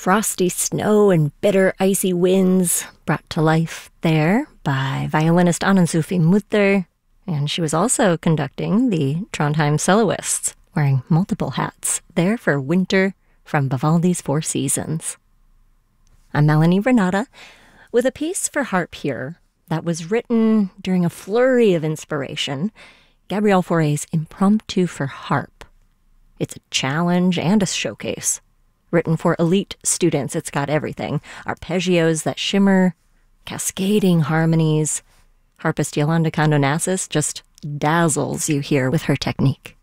frosty snow and bitter icy winds brought to life there by violinist Anne-Sophie Mutter, and she was also conducting the Trondheim Soloists, wearing multiple hats there for Winter from Vivaldi's Four Seasons. I'm Melanie Renata with a piece for harp here that was written during a flurry of inspiration, Gabriel Fauré's Impromptu for Harp. It's a challenge and a showcase. Written for elite students, it's got everything. Arpeggios that shimmer, cascading harmonies. Harpist Yolanda Condonassis just dazzles you here with her technique.